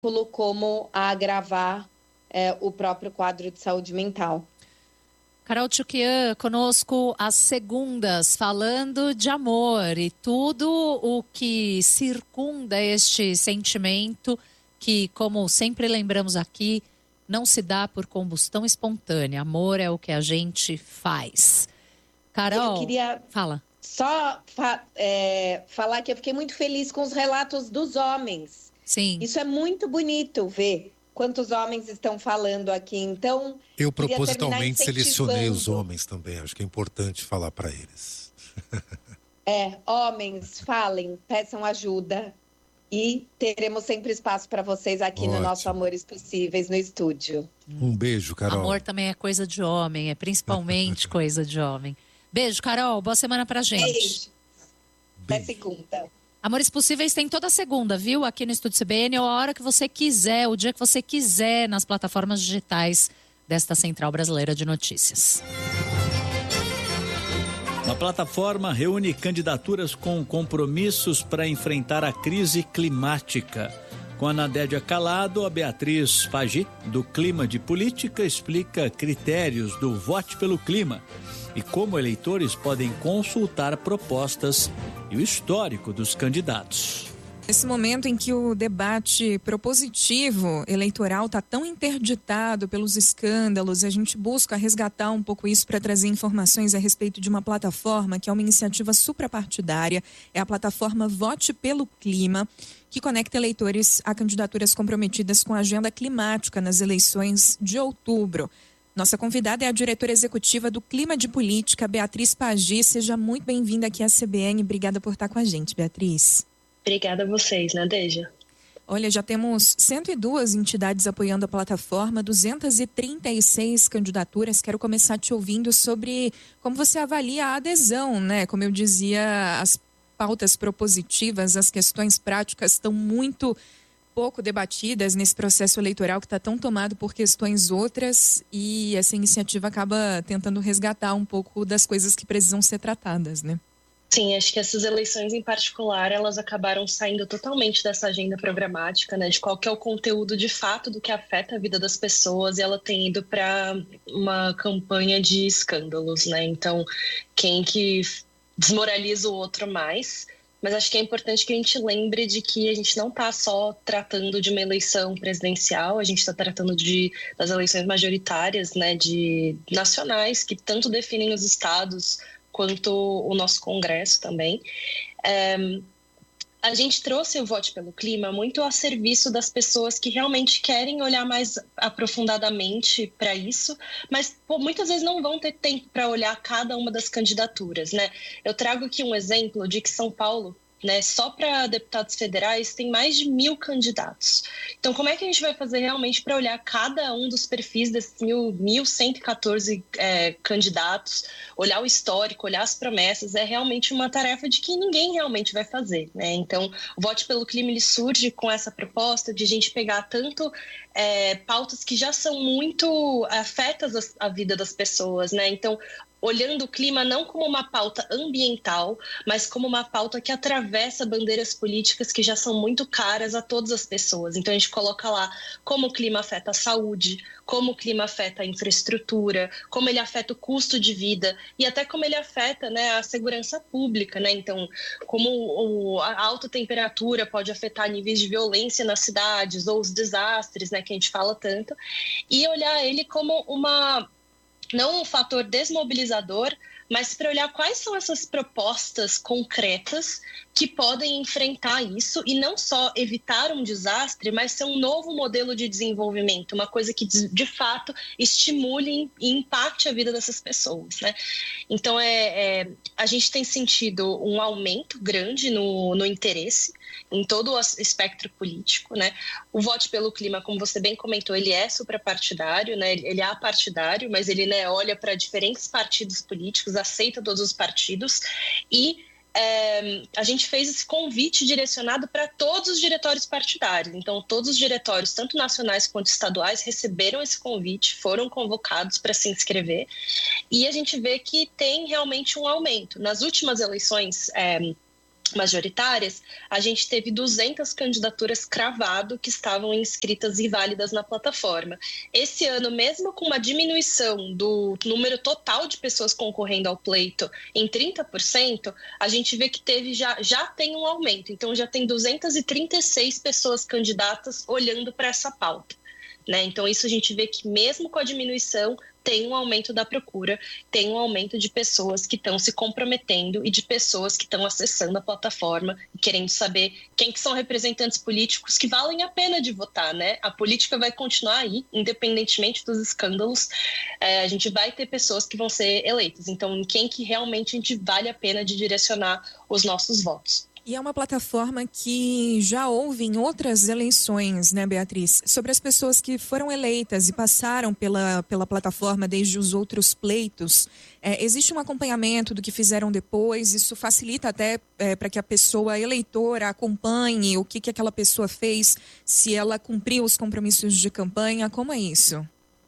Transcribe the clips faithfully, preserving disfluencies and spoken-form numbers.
como a agravar é, o próprio quadro de saúde mental. Carol Tchoukian conosco às segundas, falando de amor e tudo o que circunda este sentimento que, como sempre lembramos aqui, não se dá por combustão espontânea. Amor é o que a gente faz. Carol, eu queria fala. Só fa- é, falar que eu fiquei muito feliz com os relatos dos homens. Sim. Isso é muito bonito ver quantos homens estão falando aqui. Então, eu propositalmente selecionei os homens também. Acho que é importante falar para eles. É, homens, falem, peçam ajuda e teremos sempre espaço para vocês aqui Ótimo. No nosso Amores Possíveis no estúdio. Um beijo, Carol. Amor também é coisa de homem, é principalmente coisa de homem. Beijo, Carol. Boa semana pra gente. Beijo. Até segunda. Amores Possíveis tem toda segunda, viu? Aqui no Estúdio C B N, ou a hora que você quiser, o dia que você quiser, nas plataformas digitais desta Central Brasileira de Notícias. Uma plataforma reúne candidaturas com compromissos para enfrentar a crise climática. Com a Nadédia Calado, a Beatriz Fagi, do Clima de Política, explica critérios do Vote pelo Clima e como eleitores podem consultar propostas e o histórico dos candidatos. Nesse momento em que o debate propositivo eleitoral está tão interditado pelos escândalos, a gente busca resgatar um pouco isso para trazer informações a respeito de uma plataforma que é uma iniciativa suprapartidária, é a plataforma Vote pelo Clima, que conecta eleitores a candidaturas comprometidas com a agenda climática nas eleições de outubro. Nossa convidada é a diretora executiva do Clima de Política, Beatriz Fagi. Seja muito bem-vinda aqui à C B N. Obrigada por estar com a gente, Beatriz. Obrigada a vocês, Nadeja. Olha, já temos cento e duas entidades apoiando a plataforma, duzentas e trinta e seis candidaturas. Quero começar te ouvindo sobre como você avalia a adesão, né? Como eu dizia, as pautas propositivas, as questões práticas estão muito pouco debatidas nesse processo eleitoral que está tão tomado por questões outras, e essa iniciativa acaba tentando resgatar um pouco das coisas que precisam ser tratadas, né? Sim, acho que essas eleições em particular, elas acabaram saindo totalmente dessa agenda programática, né, de qual que é o conteúdo de fato do que afeta a vida das pessoas, e ela tem ido para uma campanha de escândalos, né? Então, quem que desmoraliza o outro mais. Mas acho que é importante que a gente lembre de que a gente não está só tratando de uma eleição presidencial, a gente está tratando de, das eleições majoritárias, né, de nacionais, que tanto definem os estados quanto o nosso Congresso também. É, a gente trouxe o Vote pelo Clima muito a serviço das pessoas que realmente querem olhar mais aprofundadamente para isso, mas pô, muitas vezes não vão ter tempo para olhar cada uma das candidaturas, né? Eu trago aqui um exemplo de que São Paulo, né, só para deputados federais tem mais de mil candidatos. Então, como é que a gente vai fazer realmente para olhar cada um dos perfis desses mil cento e quatorze é, candidatos, olhar o histórico, olhar as promessas? É realmente uma tarefa de que ninguém realmente vai fazer, né? Então, o Vote pelo Clima ele surge com essa proposta de a gente pegar tanto é, pautas que já são muito afetas à vida das pessoas, né? Então, olhando o clima não como uma pauta ambiental, mas como uma pauta que atravessa bandeiras políticas que já são muito caras a todas as pessoas. Então a gente coloca lá como o clima afeta a saúde, como o clima afeta a infraestrutura, como ele afeta o custo de vida e até como ele afeta, né, a segurança pública, né? Então, como o, a alta temperatura pode afetar níveis de violência nas cidades ou os desastres, né, que a gente fala tanto, e olhar ele como uma... não um fator desmobilizador, mas para olhar quais são essas propostas concretas que podem enfrentar isso e não só evitar um desastre, mas ser um novo modelo de desenvolvimento, uma coisa que de fato estimule e impacte a vida dessas pessoas, né? Então, é, é, a gente tem sentido um aumento grande no, no interesse em todo o espectro político, né? O Vote pelo Clima, como você bem comentou, ele é suprapartidário, né? Ele é apartidário, mas ele, né, olha para diferentes partidos políticos, aceita todos os partidos e é, a gente fez esse convite direcionado para todos os diretórios partidários. Então, todos os diretórios, tanto nacionais quanto estaduais, receberam esse convite, foram convocados para se inscrever e a gente vê que tem realmente um aumento. Nas últimas eleições é, majoritárias, a gente teve duzentas candidaturas cravado que estavam inscritas e válidas na plataforma. Esse ano, mesmo com uma diminuição do número total de pessoas concorrendo ao pleito em trinta por cento, a gente vê que teve já, já tem um aumento. Então, já tem duzentas e trinta e seis pessoas candidatas olhando para essa pauta, né? Então, isso a gente vê que mesmo com a diminuição, tem um aumento da procura, tem um aumento de pessoas que estão se comprometendo e de pessoas que estão acessando a plataforma e querendo saber quem que são representantes políticos que valem a pena de votar, né? A política vai continuar aí, independentemente dos escândalos, é, a gente vai ter pessoas que vão ser eleitas. Então, em quem que realmente a gente vale a pena de direcionar os nossos votos. E é uma plataforma que já houve em outras eleições, né, Beatriz? Sobre as pessoas que foram eleitas e passaram pela, pela plataforma desde os outros pleitos, é, existe um acompanhamento do que fizeram depois? Isso facilita até é, para que a pessoa eleitora acompanhe o que, que aquela pessoa fez, se ela cumpriu os compromissos de campanha, como é isso?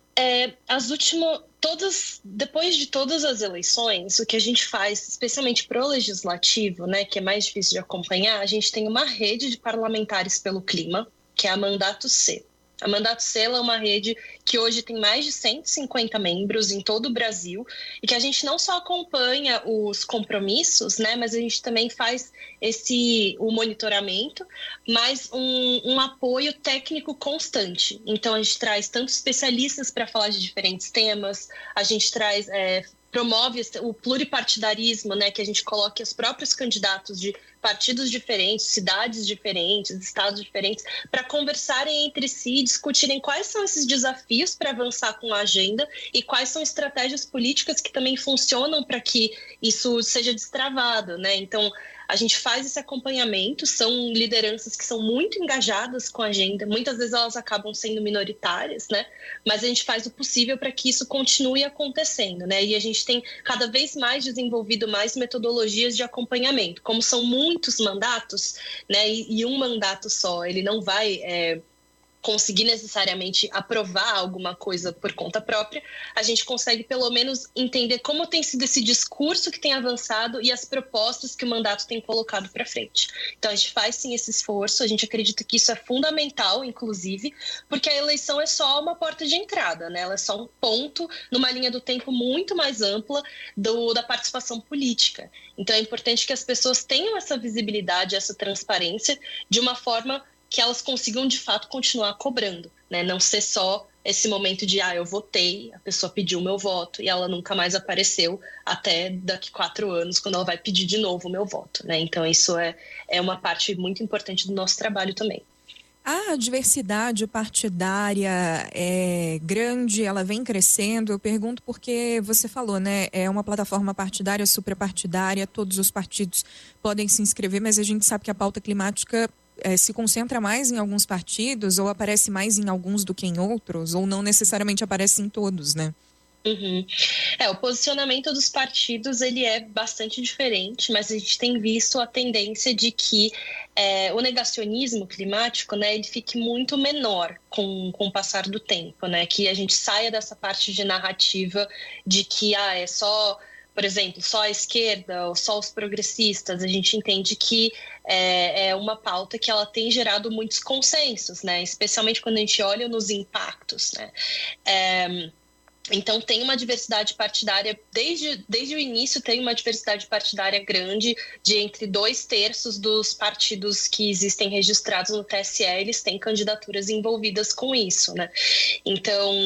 É, as últimas, todas, depois de todas as eleições, o que a gente faz, especialmente para o legislativo, né, que é mais difícil de acompanhar, a gente tem uma rede de parlamentares pelo clima, que é a Mandato C. A Mandato C é uma rede que hoje tem mais de cento e cinquenta membros em todo o Brasil e que a gente não só acompanha os compromissos, né, mas a gente também faz esse, o monitoramento, mas um, um apoio técnico constante. Então, a gente traz tanto especialistas para falar de diferentes temas, a gente traz... É, promove o pluripartidarismo, né, que a gente coloque os próprios candidatos de partidos diferentes, cidades diferentes, estados diferentes, para conversarem entre si e discutirem quais são esses desafios para avançar com a agenda e quais são estratégias políticas que também funcionam para que isso seja destravado, né? Então, a gente faz esse acompanhamento, são lideranças que são muito engajadas com a agenda, muitas vezes elas acabam sendo minoritárias, né? Mas a gente faz o possível para que isso continue acontecendo, né? E a gente tem cada vez mais desenvolvido mais metodologias de acompanhamento. Como são muitos mandatos, né? E, e um mandato só, ele não vai... É, conseguir necessariamente aprovar alguma coisa por conta própria, a gente consegue pelo menos entender como tem sido esse discurso que tem avançado e as propostas que o mandato tem colocado para frente. Então a gente faz sim esse esforço, a gente acredita que isso é fundamental, inclusive, porque a eleição é só uma porta de entrada, né? Ela é só um ponto numa linha do tempo muito mais ampla do, da participação política. Então é importante que as pessoas tenham essa visibilidade, essa transparência, de uma forma que elas consigam, de fato, continuar cobrando, né? Não ser só esse momento de, ah, eu votei, a pessoa pediu o meu voto e ela nunca mais apareceu até daqui quatro anos, quando ela vai pedir de novo o meu voto, né? Então, isso é, é uma parte muito importante do nosso trabalho também. A diversidade partidária é grande, ela vem crescendo. Eu pergunto porque você falou, né? É uma plataforma partidária, suprapartidária, todos os partidos podem se inscrever, mas a gente sabe que a pauta climática É, se concentra mais em alguns partidos ou aparece mais em alguns do que em outros, ou não necessariamente aparece em todos, né? Uhum. É, o posicionamento dos partidos ele é bastante diferente, mas a gente tem visto a tendência de que é, o negacionismo climático, né, ele fique muito menor com, com o passar do tempo, né? Que a gente saia dessa parte de narrativa de que ah, é só... Por exemplo, só a esquerda ou só os progressistas, a gente entende que é, é uma pauta que ela tem gerado muitos consensos, né? Especialmente quando a gente olha nos impactos, né? É, então, tem uma diversidade partidária, desde, desde o início tem uma diversidade partidária grande, de entre dois terços dos partidos que existem registrados no T S E, eles têm candidaturas envolvidas com isso, né? Então...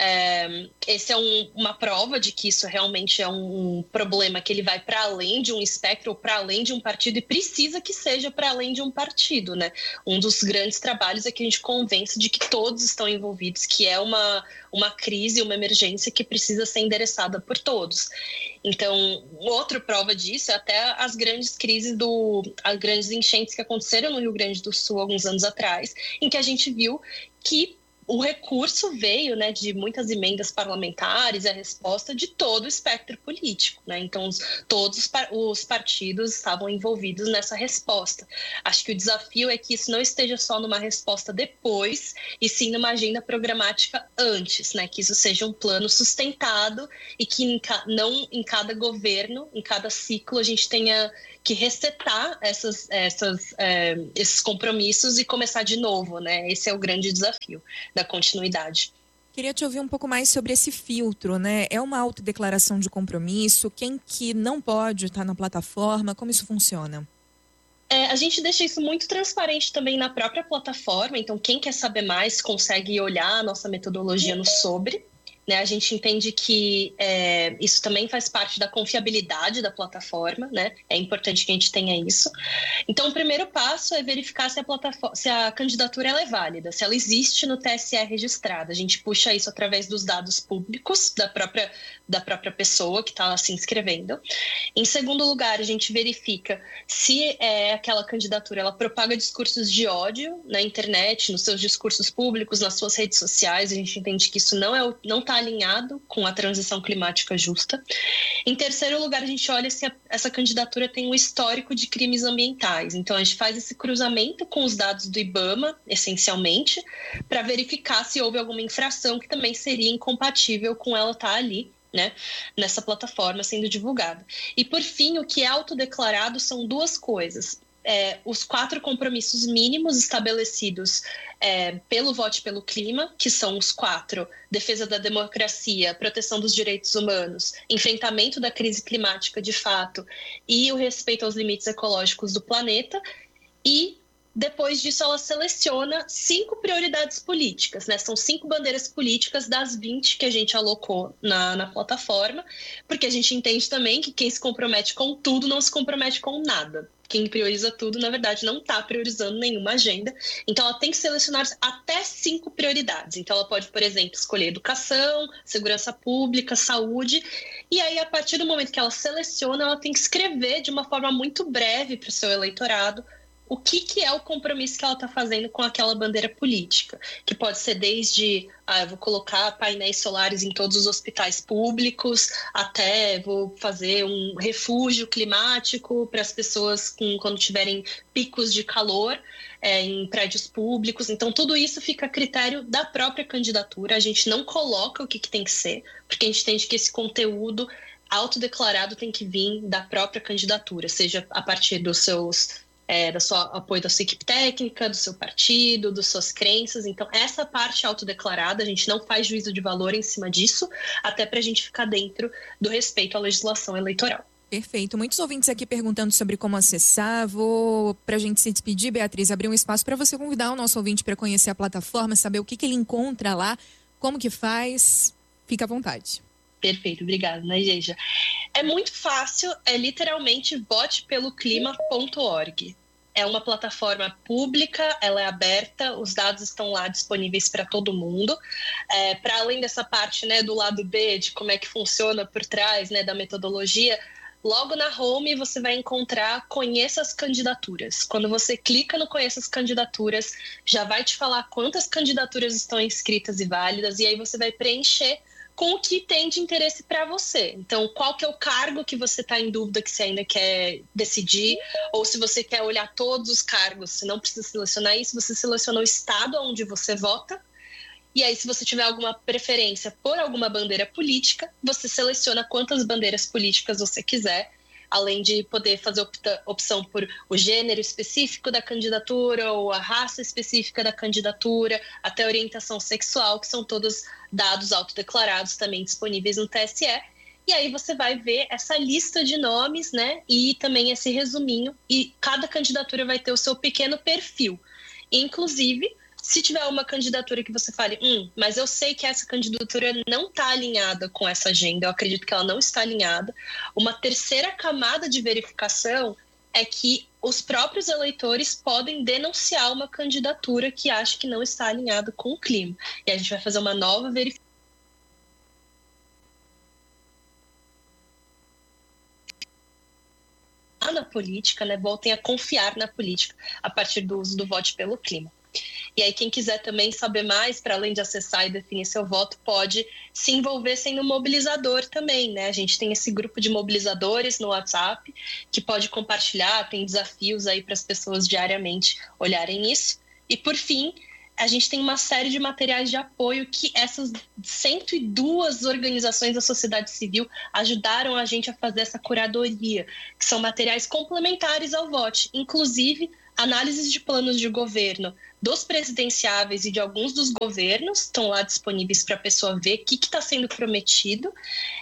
É, esse é um, uma prova de que isso realmente é um, um problema que ele vai para além de um espectro ou para além de um partido e precisa que seja para além de um partido, né? Um dos grandes trabalhos é que a gente convence de que todos estão envolvidos, que é uma, uma crise, uma emergência que precisa ser endereçada por todos. Então, outra prova disso é até as grandes crises, do, as grandes enchentes que aconteceram no Rio Grande do Sul alguns anos atrás, em que a gente viu que o recurso veio, né, de muitas emendas parlamentares, a resposta de todo o espectro político, né? Então, os, todos os, par, os partidos estavam envolvidos nessa resposta. Acho que o desafio é que isso não esteja só numa resposta depois, e sim numa agenda programática antes, né? Que isso seja um plano sustentado e que em ca, não em cada governo, em cada ciclo, a gente tenha que resetar essas, essas, é, esses compromissos e começar de novo, né? Esse é o grande desafio da continuidade. Queria te ouvir um pouco mais sobre esse filtro, né? É uma autodeclaração de compromisso? Quem que não pode estar na plataforma? Como isso funciona? É, a gente deixa isso muito transparente também na própria plataforma, então quem quer saber mais consegue olhar a nossa metodologia no Sobre. Né, a gente entende que é, isso também faz parte da confiabilidade da plataforma, né? É importante que a gente tenha isso. Então, o primeiro passo é verificar se a, plataforma, se a candidatura ela é válida, se ela existe no T S E registrada. A gente puxa isso através dos dados públicos da própria, da própria pessoa que está se inscrevendo. Em segundo lugar, a gente verifica se é, aquela candidatura ela propaga discursos de ódio na internet, nos seus discursos públicos, nas suas redes sociais. A gente entende que isso não é, não está alinhado com a transição climática justa. Em terceiro lugar, a gente olha se a, essa candidatura tem um histórico de crimes ambientais. Então, a gente faz esse cruzamento com os dados do IBAMA, essencialmente, para verificar se houve alguma infração que também seria incompatível com ela estar ali, né, nessa plataforma sendo divulgada. E, por fim, o que é autodeclarado são duas coisas. É, os quatro compromissos mínimos estabelecidos é, pelo Vote pelo Clima, que são os quatro: defesa da democracia, proteção dos direitos humanos, enfrentamento da crise climática de fato e o respeito aos limites ecológicos do planeta. E depois disso ela seleciona cinco prioridades políticas, né? São cinco bandeiras políticas das vinte que a gente alocou na, na plataforma, porque a gente entende também que quem se compromete com tudo não se compromete com nada. Quem prioriza tudo, na verdade, não está priorizando nenhuma agenda. Então, ela tem que selecionar até cinco prioridades. Então, ela pode, por exemplo, escolher educação, segurança pública, saúde. E aí, a partir do momento que ela seleciona, ela tem que escrever de uma forma muito breve para o seu eleitorado o que, que é o compromisso que ela está fazendo com aquela bandeira política, que pode ser desde, ah, eu vou colocar painéis solares em todos os hospitais públicos, até vou fazer um refúgio climático para as pessoas com, quando tiverem picos de calor é, em prédios públicos. Então, tudo isso fica a critério da própria candidatura. A gente não coloca o que, que tem que ser, porque a gente entende que esse conteúdo autodeclarado tem que vir da própria candidatura, seja a partir dos seus... É, da sua apoio da sua equipe técnica, do seu partido, das suas crenças. Então, essa parte autodeclarada, a gente não faz juízo de valor em cima disso, até para a gente ficar dentro do respeito à legislação eleitoral. Perfeito. Muitos ouvintes aqui perguntando sobre como acessar. Vou, para a gente se despedir, Beatriz, abrir um espaço para você convidar o nosso ouvinte para conhecer a plataforma, saber o que, que ele encontra lá, como que faz. Fica à vontade. Perfeito, obrigada, Najeja. É muito fácil, é literalmente vote pelo clima ponto org. É uma plataforma pública, ela é aberta, os dados estão lá disponíveis para todo mundo. É, para além dessa parte, né, do lado B, de como é que funciona por trás, né, da metodologia, logo na home você vai encontrar Conheça as Candidaturas. Quando você clica no Conheça as Candidaturas, já vai te falar quantas candidaturas estão inscritas e válidas, e aí você vai preencher com o que tem de interesse para você. Então, qual que é o cargo que você está em dúvida que você ainda quer decidir, ou se você quer olhar todos os cargos, você não precisa selecionar isso, você seleciona o estado onde você vota, e aí se você tiver alguma preferência por alguma bandeira política, você seleciona quantas bandeiras políticas você quiser, além de poder fazer opta, opção por o gênero específico da candidatura ou a raça específica da candidatura, até orientação sexual, que são todos dados autodeclarados também disponíveis no T S E. E aí você vai ver essa lista de nomes, né? E também esse resuminho. E cada candidatura vai ter o seu pequeno perfil. Inclusive, se tiver uma candidatura que você fale, hum, mas eu sei que essa candidatura não está alinhada com essa agenda, eu acredito que ela não está alinhada, uma terceira camada de verificação é que os próprios eleitores podem denunciar uma candidatura que acha que não está alinhada com o clima. E a gente vai fazer uma nova verificação na política, né? Voltem a confiar na política a partir do uso do voto pelo clima. E aí quem quiser também saber mais, para além de acessar e definir seu voto, pode se envolver sendo mobilizador também, né? A gente tem esse grupo de mobilizadores no WhatsApp que pode compartilhar, tem desafios aí para as pessoas diariamente olharem isso. E por fim, a gente tem uma série de materiais de apoio que essas cento e duas organizações da sociedade civil ajudaram a gente a fazer essa curadoria, que são materiais complementares ao voto, inclusive análises de planos de governo dos presidenciáveis e de alguns dos governos, estão lá disponíveis para a pessoa ver o que está sendo prometido,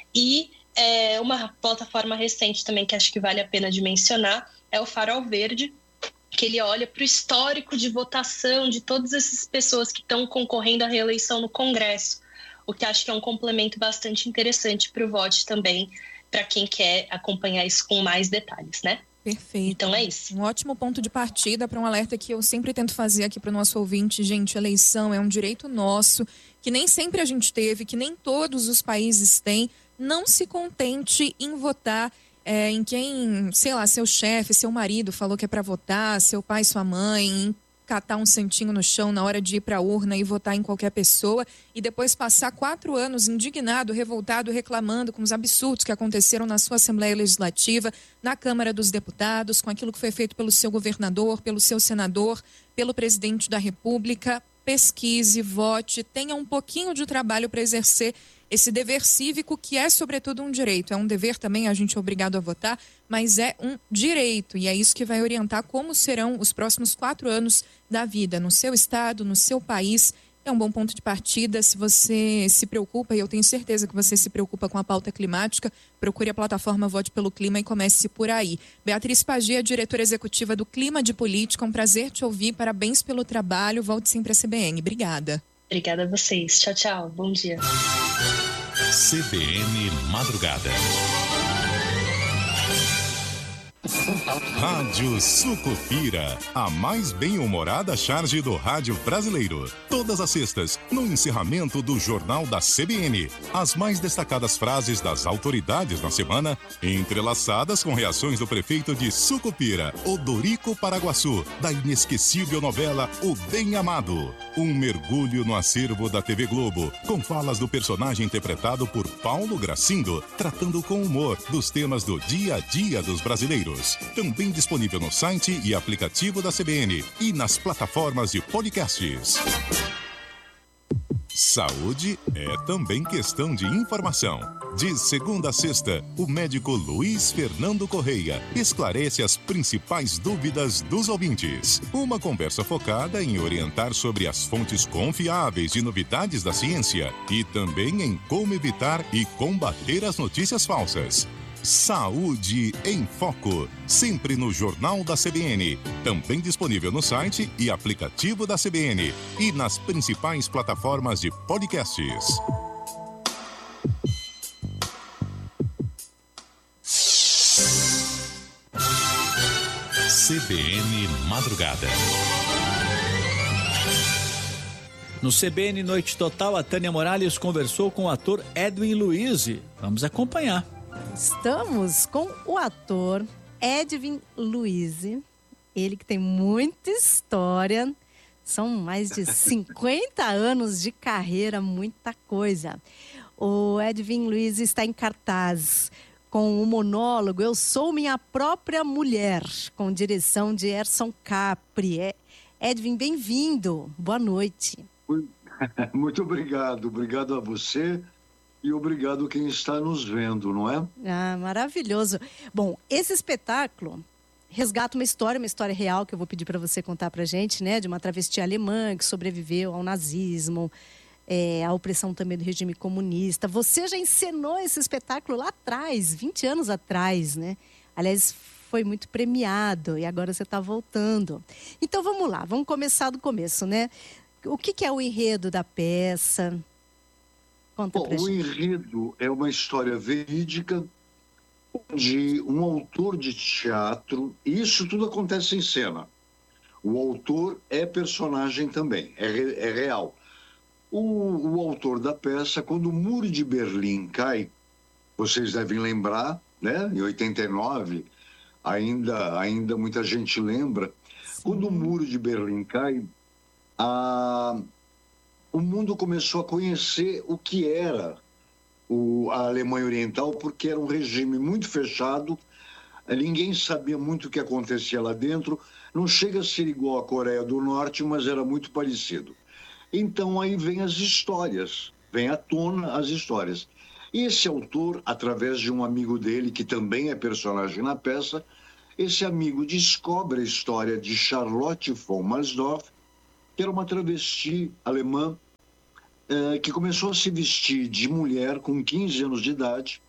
e é, uma plataforma recente também que acho que vale a pena de mencionar é o Farol Verde, que ele olha para o histórico de votação de todas essas pessoas que estão concorrendo à reeleição no Congresso, o que acho que é um complemento bastante interessante para o voto também, para quem quer acompanhar isso com mais detalhes, né? Perfeito. Então é isso. Um ótimo ponto de partida para um alerta que eu sempre tento fazer aqui para o nosso ouvinte. Gente, eleição é um direito nosso, que nem sempre a gente teve, que nem todos os países têm. Não se contente em votar É, em quem, sei lá, seu chefe, seu marido falou que é para votar, seu pai, sua mãe, em catar um santinho no chão na hora de ir para a urna e votar em qualquer pessoa e depois passar quatro anos indignado, revoltado, reclamando com os absurdos que aconteceram na sua Assembleia Legislativa, na Câmara dos Deputados, com aquilo que foi feito pelo seu governador, pelo seu senador, pelo presidente da República. Pesquise, vote, tenha um pouquinho de trabalho para exercer esse dever cívico, que é sobretudo um direito. É um dever também, a gente é obrigado a votar, mas é um direito, e é isso que vai orientar como serão os próximos quatro anos da vida, no seu estado, no seu país. É um bom ponto de partida. Se você se preocupa, e eu tenho certeza que você se preocupa com a pauta climática, procure a plataforma Vote pelo Clima e comece por aí. Beatriz Pagi, diretora executiva do Clima de Política, um prazer te ouvir, parabéns pelo trabalho, volte sempre à C B N. Obrigada. Obrigada a vocês. Tchau, tchau. Bom dia. C B N Madrugada. Rádio Sucupira, a mais bem-humorada charge do rádio brasileiro. Todas as sextas, no encerramento do Jornal da C B N. As mais destacadas frases das autoridades na semana, entrelaçadas com reações do prefeito de Sucupira, Odorico Paraguaçu, da inesquecível novela O Bem Amado. Um mergulho no acervo da T V Globo, com falas do personagem interpretado por Paulo Gracindo, tratando com humor dos temas do dia a dia dos brasileiros. Também disponível no site e aplicativo da C B N e nas plataformas de podcasts. Saúde é também questão de informação. De segunda a sexta, o médico Luiz Fernando Correia esclarece as principais dúvidas dos ouvintes. Uma conversa focada em orientar sobre as fontes confiáveis de novidades da ciência e também em como evitar e combater as notícias falsas. Saúde em Foco, sempre no Jornal da C B N, também disponível no site e aplicativo da C B N e nas principais plataformas de podcasts. C B N Madrugada. No C B N Noite Total, a Tânia Morales conversou com o ator Edwin Luiz. Vamos acompanhar. Estamos com o ator Edwin Luiz, ele que tem muita história, são mais de cinquenta anos de carreira, muita coisa. O Edwin Luiz está em cartaz com o monólogo Eu Sou Minha Própria Mulher, com direção de Erson Capri. É, Edwin, bem-vindo, boa noite. Muito obrigado, obrigado a você. E obrigado quem está nos vendo, não é? Ah, maravilhoso. Bom, esse espetáculo resgata uma história, uma história real que eu vou pedir para você contar para a gente, né? De uma travesti alemã que sobreviveu ao nazismo, é, à opressão também do regime comunista. Você já encenou esse espetáculo lá atrás, vinte anos atrás, né? Aliás, foi muito premiado e agora você está voltando. Então vamos lá, vamos começar do começo, né? O que, que é o enredo da peça? Conta Bom, o enredo é uma história verídica de um autor de teatro, e isso tudo acontece em cena. O autor é personagem também, é, é real. O, o autor da peça, quando o Muro de Berlim cai, vocês devem lembrar, né? Em oitenta e nove, ainda, ainda muita gente lembra, Sim. Quando o Muro de Berlim cai, a, o mundo começou a conhecer o que era o, a Alemanha Oriental, porque era um regime muito fechado, ninguém sabia muito o que acontecia lá dentro, não chega a ser igual à Coreia do Norte, mas era muito parecido. Então aí vem as histórias, vem à tona as histórias. E esse autor, através de um amigo dele, que também é personagem na peça, esse amigo descobre a história de Charlotte von Marsdorff, que era uma travesti alemã, eh, que começou a se vestir de mulher com quinze anos de idade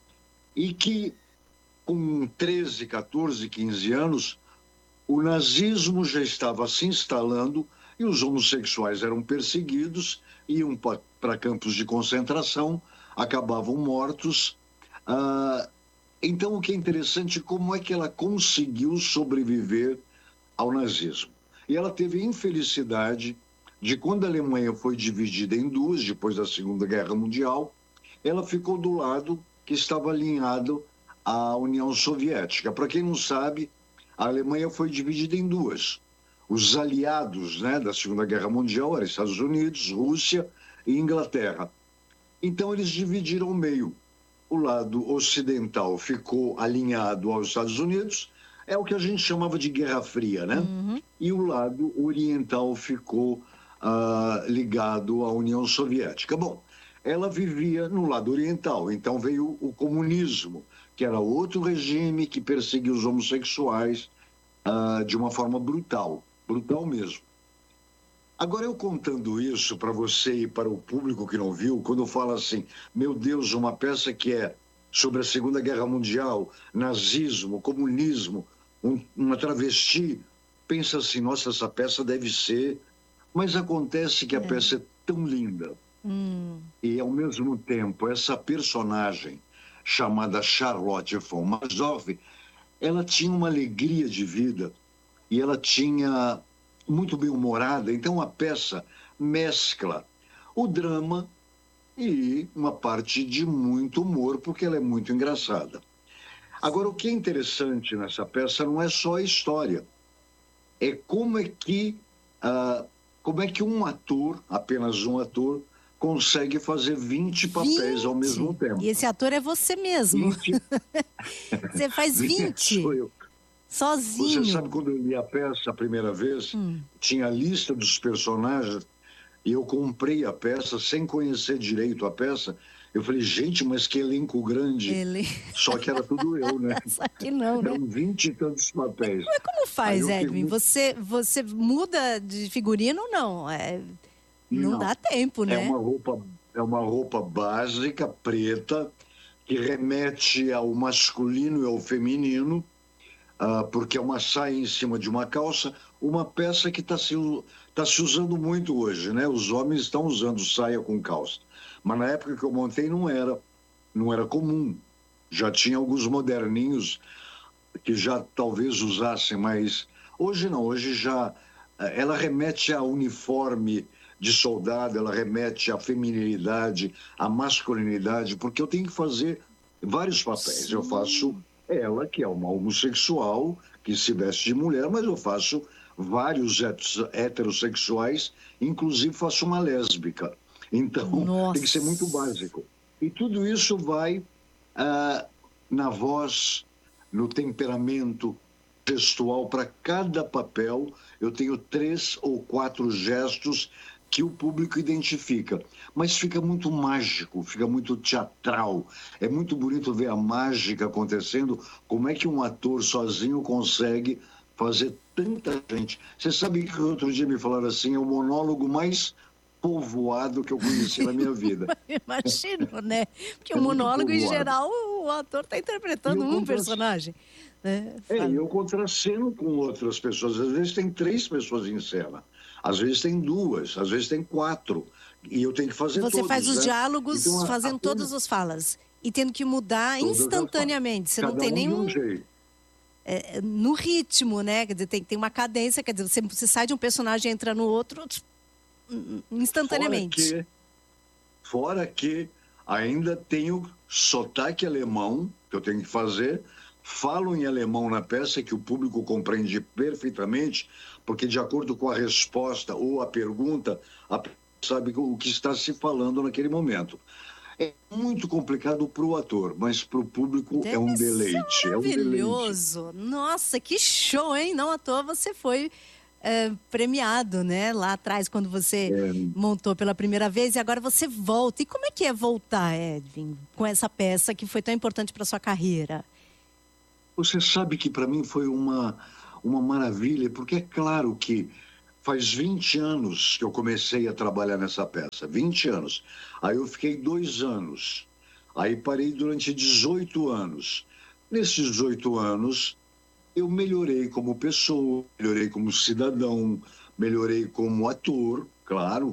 e que, com treze, quatorze, quinze anos, o nazismo já estava se instalando e os homossexuais eram perseguidos, iam para campos de concentração, acabavam mortos. Ah, então, o que é interessante, como é que ela conseguiu sobreviver ao nazismo? E ela teve a infelicidade de, quando a Alemanha foi dividida em duas, depois da Segunda Guerra Mundial, ela ficou do lado que estava alinhado à União Soviética. Para quem não sabe, a Alemanha foi dividida em duas. Os aliados, né, da Segunda Guerra Mundial eram Estados Unidos, Rússia e Inglaterra. Então, eles dividiram o meio. O lado ocidental ficou alinhado aos Estados Unidos, é o que a gente chamava de Guerra Fria, né? Uhum. E o lado oriental ficou uh, ligado à União Soviética. Bom, ela vivia no lado oriental, então veio o comunismo, que era outro regime que perseguia os homossexuais uh, de uma forma brutal, brutal mesmo. Agora, eu contando isso para você e para o público que não viu, quando eu falo assim, meu Deus, uma peça que é sobre a Segunda Guerra Mundial, nazismo, comunismo, um, uma travesti, pensa assim, nossa, essa peça deve ser... Mas acontece que a é. peça é tão linda. Hum. E, ao mesmo tempo, essa personagem, chamada Charlotte von Marsdorff, ela tinha uma alegria de vida e ela tinha... muito bem-humorada, então a peça mescla o drama e uma parte de muito humor, porque ela é muito engraçada. Agora, o que é interessante nessa peça não é só a história, é como é que, uh, como é que um ator, apenas um ator, consegue fazer vinte papéis ao mesmo tempo. E esse ator é você mesmo. vinte Você faz vinte. Sou eu. Sozinho. Você sabe, quando eu li a peça a primeira vez, hum. tinha a lista dos personagens e eu comprei a peça sem conhecer direito a peça. Eu falei, gente, mas que elenco grande. Ele... Só que era tudo eu, né? Só que não, né? Eram vinte e tantos papéis. Mas como faz, Edwin? Muito... Você, você muda de figurino ou não? É... Não, não dá tempo, né? É uma roupa, é uma roupa básica, preta, que remete ao masculino e ao feminino. Uh, porque é uma saia em cima de uma calça, uma peça que está se, tá se usando muito hoje, né? Os homens estão usando saia com calça. Mas na época que eu montei não era, não era comum. Já tinha alguns moderninhos que já talvez usassem, mas hoje não, hoje já... Ela remete a uniforme de soldado, ela remete à feminilidade, à masculinidade, porque eu tenho que fazer vários papéis. Sim. Eu faço... ela, que é uma homossexual, que se veste de mulher, mas eu faço vários heterossexuais, inclusive faço uma lésbica. Então, Nossa. tem que ser muito básico. E tudo isso vai ah, na voz, no temperamento gestual. Para cada papel, eu tenho três ou quatro gestos que o público identifica. Mas fica muito mágico, fica muito teatral. É muito bonito ver a mágica acontecendo. Como é que um ator sozinho consegue fazer tanta gente? Você sabe que outro dia me falaram assim, é o monólogo mais povoado que eu conheci na minha vida. Imagino, né? Porque é o monólogo, em geral, o ator está interpretando um contra... personagem. Né? É, e eu contraceno com outras pessoas. Às vezes tem três pessoas em cena. Às vezes tem duas, às vezes tem quatro. E eu tenho que fazer Você todos. Você faz os né? diálogos então, fazendo a... todas as falas. E tendo que mudar todas instantaneamente. Você Cada não tem um nenhum... De um jeito. É, no ritmo, né? Quer dizer, tem, tem uma cadência. Quer dizer, você, você sai de um personagem e entra no outro instantaneamente. Fora que, fora que ainda tenho sotaque alemão, que eu tenho que fazer, falam em alemão na peça, que o público compreende perfeitamente, porque de acordo com a resposta ou a pergunta, a pessoa sabe o que está se falando naquele momento. É muito complicado para o ator, mas para o público Deve é um deleite. Ser maravilhoso. É um deleite. Nossa, que show, hein? Não à toa você foi é, premiado, né? Lá atrás, quando você é. montou pela primeira vez, e agora você volta. E como é que é voltar, Edvin, com essa peça que foi tão importante para sua carreira? Você sabe que para mim foi uma, uma maravilha, porque é claro que faz vinte anos que eu comecei a trabalhar nessa peça, vinte anos. Aí eu fiquei dois anos, aí parei durante dezoito anos. Nesses dezoito anos, eu melhorei como pessoa, melhorei como cidadão, melhorei como ator, claro.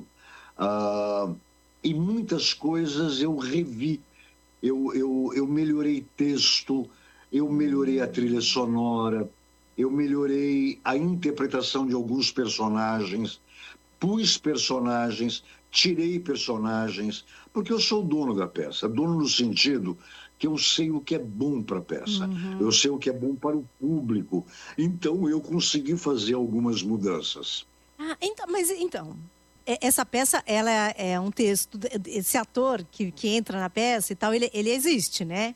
Ah, e muitas coisas eu revi. Eu, eu, eu melhorei texto, eu melhorei a trilha sonora, eu melhorei a interpretação de alguns personagens, pus personagens, tirei personagens, porque eu sou dono da peça. Dono no sentido que eu sei o que é bom para a peça, uhum. eu sei o que é bom para o público. Então, eu consegui fazer algumas mudanças. Ah, então, mas então, essa peça, ela é um texto, esse ator que, que entra na peça e tal, ele, ele existe, né?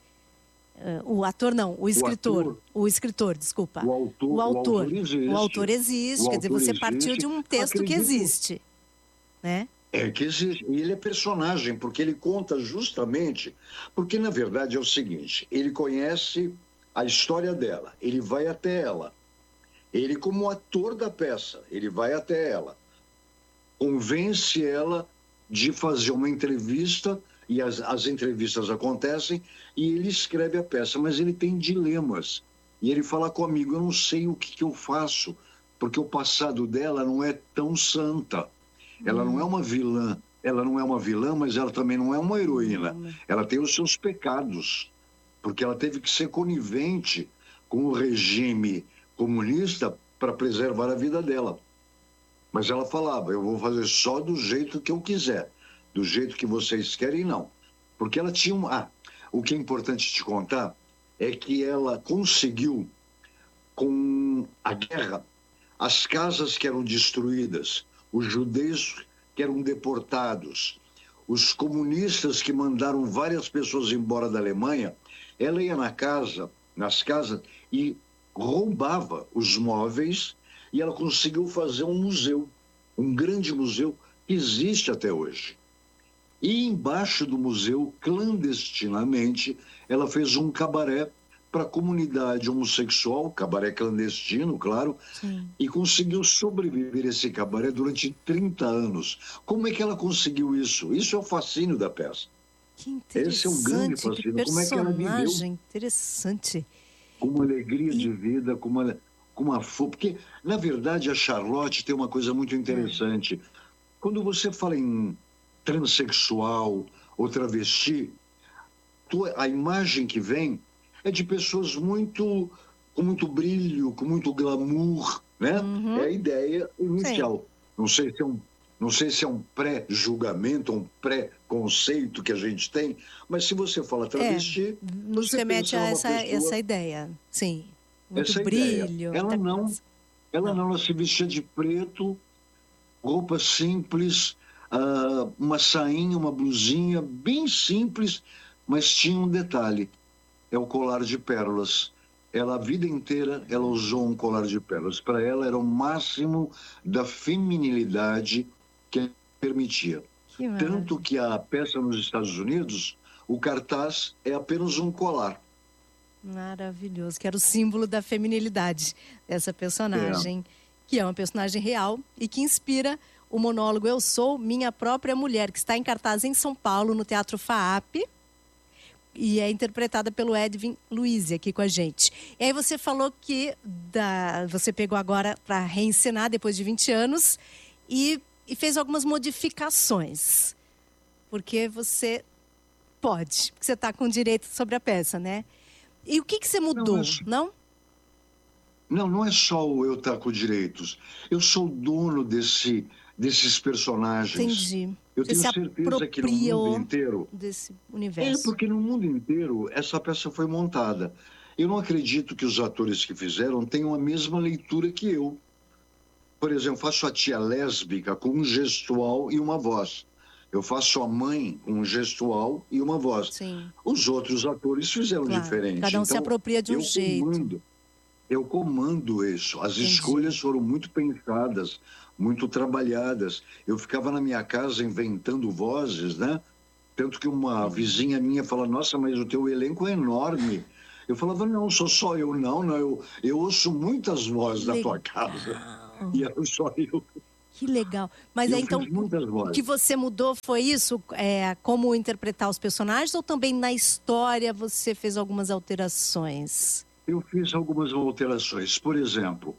O ator não, o escritor. O, ator, o escritor, desculpa. O autor, o autor, o autor existe. O autor existe, o quer dizer, você existe. partiu de um texto Acredito. que existe, né? É que existe. E ele é personagem, porque ele conta justamente... Porque, na verdade, é o seguinte, ele conhece a história dela, ele vai até ela. Ele, como ator da peça, ele vai até ela. Convence ela de fazer uma entrevista... E as, as entrevistas acontecem e ele escreve a peça, mas ele tem dilemas. E ele fala comigo, eu não sei o que, que eu faço, porque o passado dela não é tão santa. Ela hum. não é uma vilã, ela não é uma vilã, mas ela também não é uma heroína. Hum. Ela tem os seus pecados, porque ela teve que ser conivente com o regime comunista para preservar a vida dela. Mas ela falava, eu vou fazer só do jeito que eu quiser. Do jeito que vocês querem, não. Porque ela tinha uma... Ah, o que é importante te contar é que ela conseguiu, com a guerra, as casas que eram destruídas, os judeus que eram deportados, os comunistas que mandaram várias pessoas embora da Alemanha, ela ia na casa, nas casas e roubava os móveis e ela conseguiu fazer um museu, um grande museu que existe até hoje. E embaixo do museu, clandestinamente, ela fez um cabaré para a comunidade homossexual, cabaré clandestino, claro, Sim. e conseguiu sobreviver esse cabaré durante trinta anos. Como é que ela conseguiu isso? Isso é o fascínio da peça. Que interessante, esse é um grande fascínio. Que Como é que ela viveu? Interessante. Com uma alegria e... de vida, com uma, com uma força. Porque, na verdade, a Charlotte tem uma coisa muito interessante. É. Quando você fala em transexual ou travesti, a imagem que vem é de pessoas muito com muito brilho, com muito glamour, né? Uhum. É a ideia inicial. Sim. Não sei se é um, não sei se é um pré-julgamento, um pré-conceito que a gente tem, mas se você fala travesti, é, nos você remete a essa, pessoa, essa ideia, sim. Muito essa brilho. Ideia. Ela não, coisa. ela não, ela se vestia de preto, roupa simples. Uh, uma sainha, uma blusinha bem simples, mas tinha um detalhe, é o colar de pérolas. Ela, a vida inteira, ela usou um colar de pérolas. Para ela era o máximo da feminilidade que permitia. Que Tanto que a peça nos Estados Unidos, o cartaz é apenas um colar. Maravilhoso, que era o símbolo da feminilidade dessa personagem, é. que é uma personagem real e que inspira o monólogo Eu Sou Minha Própria Mulher, que está em cartaz em São Paulo, no Teatro FAAP, e é interpretada pelo Edvin Luiz aqui com a gente. E aí você falou que da, você pegou agora para reencenar depois de vinte anos e, e fez algumas modificações, porque você pode, porque você está com direito sobre a peça, né? E o que, que você mudou, não? É... não? Não, não é só o eu estar com direitos. Eu sou dono desse, desses personagens. Entendi. Eu tenho certeza que no mundo inteiro... desse universo. É, porque no mundo inteiro essa peça foi montada. Eu não acredito que os atores que fizeram tenham a mesma leitura que eu. Por exemplo, faço a tia lésbica com um gestual e uma voz. Eu faço a mãe com um gestual e uma voz. Sim. Os outros atores fizeram Claro, diferente. cada um então, se apropria de um eu jeito. Comando, eu comando isso. As Entendi. escolhas foram muito pensadas, muito trabalhadas. Eu ficava na minha casa inventando vozes, né? Tanto que uma vizinha minha fala, nossa, mas o teu elenco é enorme. Eu falava, não, sou só eu. Não, não, eu, eu ouço muitas vozes da tua casa. E era só eu. Que legal. Mas eu é, então, o que você mudou foi isso? É, como interpretar os personagens ou também na história você fez algumas alterações? Eu fiz algumas alterações. Por exemplo,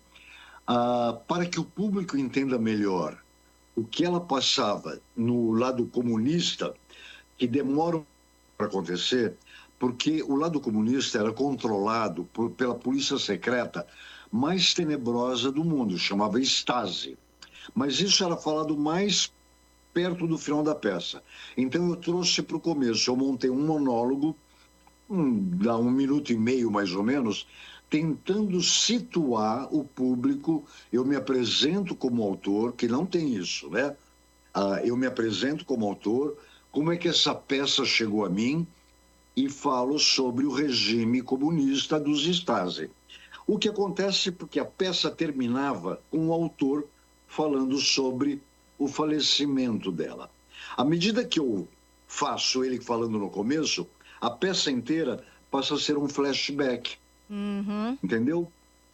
ah, para que o público entenda melhor o que ela passava no lado comunista, que demora para acontecer, porque o lado comunista era controlado por, pela polícia secreta mais tenebrosa do mundo, chamava Stasi. Mas isso era falado mais perto do final da peça. Então eu trouxe para o começo, eu montei um monólogo, um, dá um minuto e meio mais ou menos, tentando situar o público. Eu me apresento como autor, que não tem isso, né? Ah, eu me apresento como autor, como é que essa peça chegou a mim, e falo sobre o regime comunista dos Stasi. O que acontece porque a peça terminava com o autor falando sobre o falecimento dela. À medida que eu faço ele falando no começo, a peça inteira passa a ser um flashback. Uhum. Entendeu?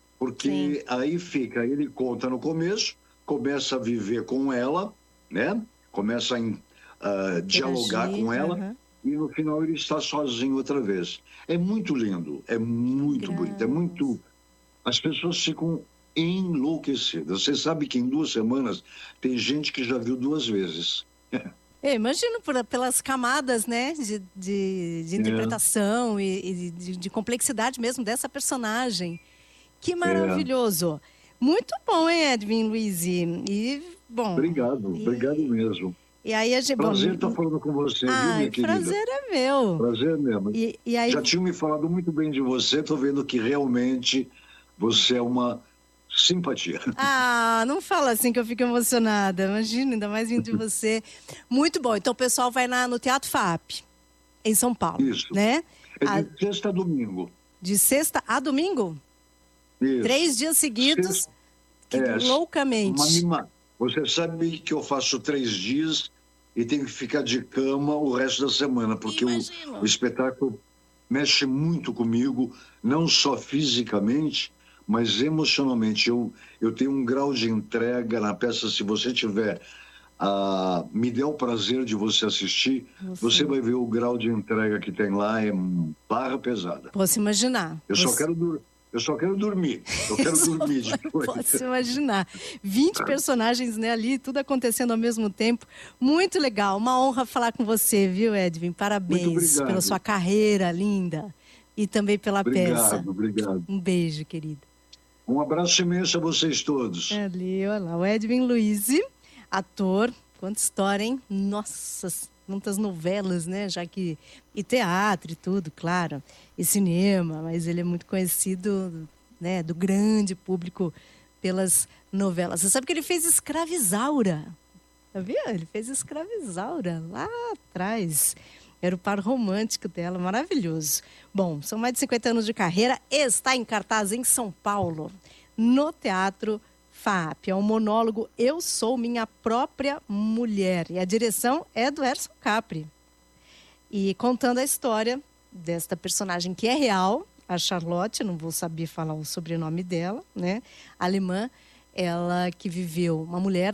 Porque Sim. aí fica, ele conta no começo, começa a viver com ela, né? Começa a uh, dialogar com ela, uhum. E no final ele está sozinho outra vez. É muito lindo, é muito Graças. bonito, é muito... As pessoas ficam enlouquecidas. Você sabe que em duas semanas tem gente que já viu duas vezes. Eu imagino por, pelas camadas, né, de, de, de interpretação é. e, e de, de complexidade mesmo dessa personagem. Que maravilhoso. É. Muito bom, hein, Edwin Luiz? E, bom... Obrigado, e... obrigado mesmo. E aí a gente... Prazer estar falando com você, ah, viu, minha querida? Prazer é meu. Prazer mesmo. E, e aí... Já tinham me falado muito bem de você, estou vendo que realmente você é uma simpatia. Ah, não fala assim que eu fico emocionada. Imagina, ainda mais vindo de você. Muito bom. Então o pessoal vai na, no Teatro F A P, em São Paulo. Isso. Né? É de a... sexta a domingo. De sexta a domingo? Isso. Três dias seguidos, sexta... que é, loucamente. Uma mima... Você sabe que eu faço três dias e tenho que ficar de cama o resto da semana, porque o, o espetáculo mexe muito comigo, não só fisicamente, mas emocionalmente. Eu, eu tenho um grau de entrega na peça. Se você tiver, ah, me dê o prazer de você assistir, você. você vai ver o grau de entrega que tem lá, é barra pesada. Posso imaginar. Eu, você... só, quero dur... eu só quero dormir, eu quero eu dormir depois. Posso imaginar. vinte personagens, né, ali, tudo acontecendo ao mesmo tempo. Muito legal, uma honra falar com você, viu, Edwin? Parabéns pela sua carreira linda e também pela obrigado, peça. Obrigado, obrigado. Um beijo, querido. Um abraço imenso a vocês todos. Ali, olha lá, o Edwin Luiz, ator, quanta história, hein? Nossa, muitas novelas, né? Já que e teatro e tudo, claro, e cinema, mas ele é muito conhecido, né, do grande público pelas novelas. Você sabe que ele fez Escravizaura? Sabia? Ele fez Escravizaura lá atrás. Era o par romântico dela, maravilhoso. Bom, são mais de cinquenta anos de carreira, está em cartaz em São Paulo, no Teatro F A P. É um monólogo Eu Sou Minha Própria Mulher. E a direção é do Erson Capri. E contando a história desta personagem que é real, a Charlotte, não vou saber falar o sobrenome dela, né? Alemã, ela que viveu, uma mulher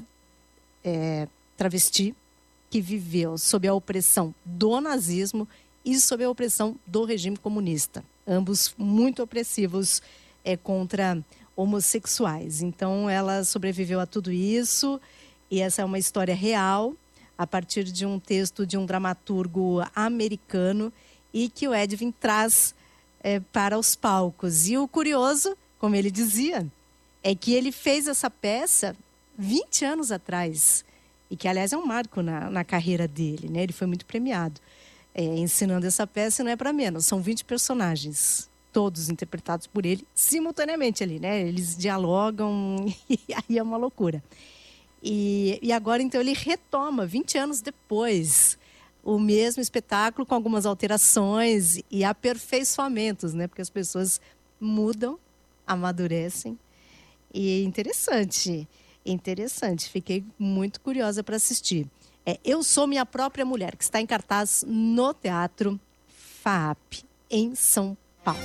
é, travesti, que viveu sob a opressão do nazismo e sob a opressão do regime comunista. Ambos muito opressivos é, contra homossexuais. Então, ela sobreviveu a tudo isso e essa é uma história real a partir de um texto de um dramaturgo americano e que o Edwin traz é, para os palcos. E o curioso, como ele dizia, é que ele fez essa peça vinte anos atrás. E que, aliás, é um marco na, na carreira dele, né? Ele foi muito premiado é, ensinando essa peça, e não é para menos. São vinte personagens. todos interpretados por ele simultaneamente ali, né? Eles dialogam e aí é uma loucura. E, e agora, então, ele retoma, vinte anos depois, o mesmo espetáculo com algumas alterações e aperfeiçoamentos, né? Porque as pessoas mudam, amadurecem. E é interessante, interessante. Fiquei muito curiosa para assistir. É Eu Sou Minha Própria Mulher, que está em cartaz no Teatro F A A P, em São Paulo.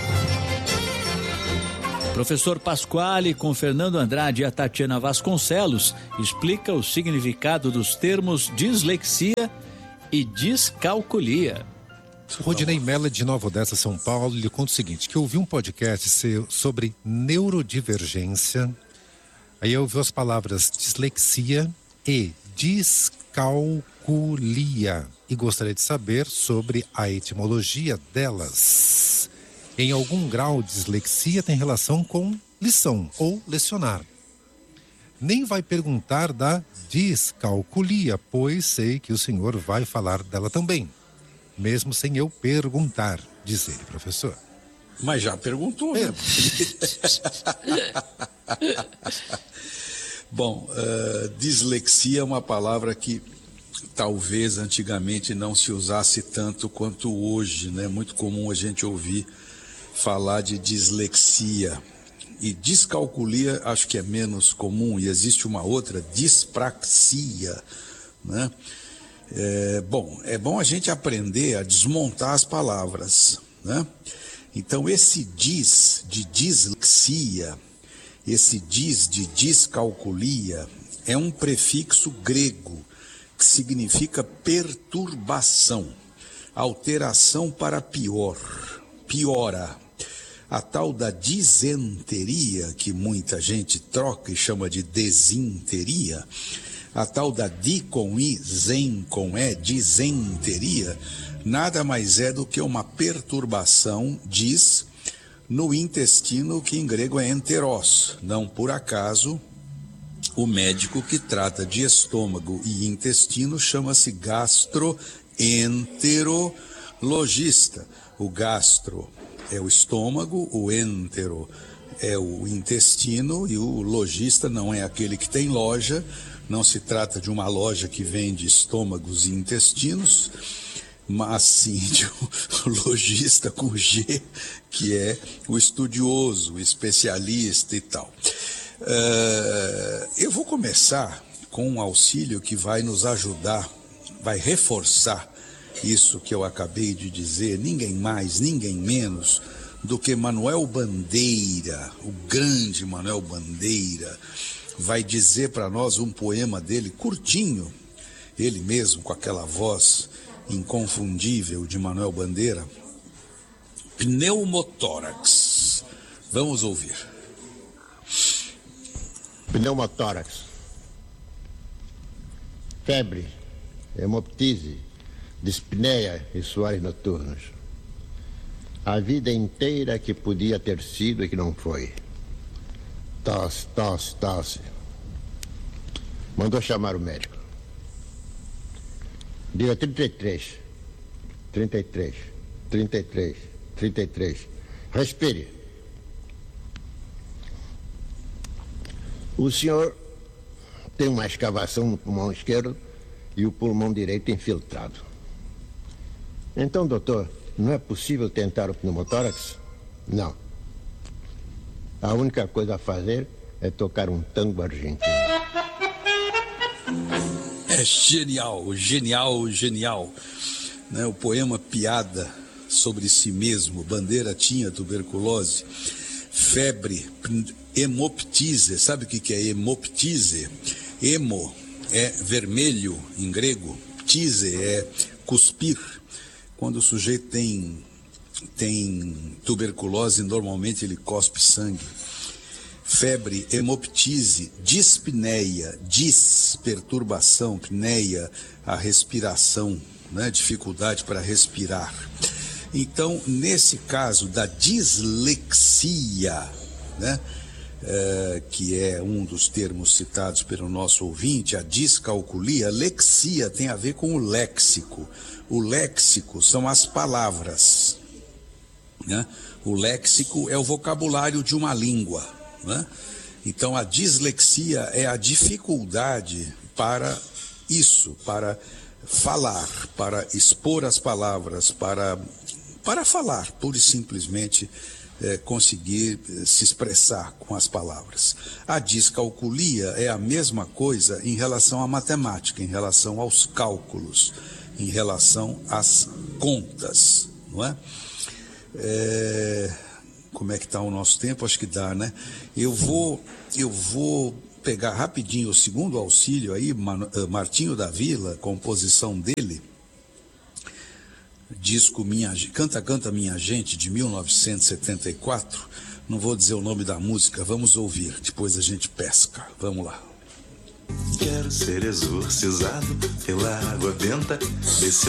Professor Pasquale, com Fernando Andrade e a Tatiana Vasconcelos, explica o significado dos termos dislexia e descalculia. Rodinei Mello, de Nova Odessa, São Paulo, lhe conta o seguinte, que eu ouvi um podcast seu sobre neurodivergência, aí eu ouvi as palavras dislexia e descalculia, e gostaria de saber sobre a etimologia delas. Em algum grau, dislexia tem relação com lição ou lecionar. Nem vai perguntar da descalculia, pois sei que o senhor vai falar dela também. Mesmo sem eu perguntar, diz ele, professor. Mas já perguntou, né? Bom, uh, dislexia é uma palavra que talvez antigamente não se usasse tanto quanto hoje, né? Muito comum a gente ouvir falar de dislexia. E descalculia acho que é menos comum, e existe uma outra, dispraxia, né? É, bom, é bom a gente aprender a desmontar as palavras, né? Então esse dis de dislexia, esse dis de descalculia é um prefixo grego que significa perturbação, alteração para pior, piora. A tal da disenteria, que muita gente troca e chama de desinteria, a tal da di com i, zen com e, disenteria, nada mais é do que uma perturbação, diz, no intestino, que em grego é enteros. Não por acaso, o médico que trata de estômago e intestino chama-se gastroenterologista. O gastro é o estômago, o entero é o intestino, e o lojista não é aquele que tem loja, não se trata de uma loja que vende estômagos e intestinos, mas sim de um lojista com G, que é o estudioso, o especialista e tal. Uh, eu vou começar com um auxílio que vai nos ajudar, vai reforçar isso que eu acabei de dizer, ninguém mais, ninguém menos do que Manuel Bandeira, o grande Manuel Bandeira, vai dizer para nós um poema dele curtinho, ele mesmo com aquela voz inconfundível de Manuel Bandeira, Pneumotórax. Vamos ouvir. Pneumotórax, febre, hemoptise, dispneia e suores noturnos. A vida inteira que podia ter sido e que não foi. Tosse, tosse, tosse. Mandou chamar o médico. Diga trinta e três, trinta e três, trinta e três, trinta e três. Respire. O senhor tem uma escavação no pulmão esquerdo e o pulmão direito infiltrado. Então, doutor, não é possível tentar o pneumotórax? Não. A única coisa a fazer é tocar um tango argentino. É genial, genial, genial. Né? O poema Piada sobre si mesmo. Bandeira tinha tuberculose, febre, hemoptise. Sabe o que é hemoptise? Hemo é vermelho em grego, ptise é cuspir. Quando o sujeito tem, tem tuberculose, normalmente ele cospe sangue. Febre, hemoptise, dispneia, dis, perturbação, pneia, a respiração, né? Dificuldade para respirar. Então, nesse caso da dislexia, né? É, que é um dos termos citados pelo nosso ouvinte, a descalculia, lexia tem a ver com o léxico. O léxico são as palavras. né? O léxico é o vocabulário de uma língua, né? Então, a dislexia é a dificuldade para isso, para falar, para expor as palavras, para, para falar, pura e simplesmente é, conseguir se expressar com as palavras. A discalculia é a mesma coisa em relação à matemática, em relação aos cálculos, em relação às contas, não é? É... Como é que está o nosso tempo? Acho que dá, né? Eu vou, eu vou pegar rapidinho o segundo auxílio aí, Martinho da Vila, composição dele, disco Minha, Canta, Canta Minha Gente, de mil novecentos e setenta e quatro. Não vou dizer o nome da música, vamos ouvir, depois a gente pesca. Vamos lá. Quero ser exorcizado pela água benta desse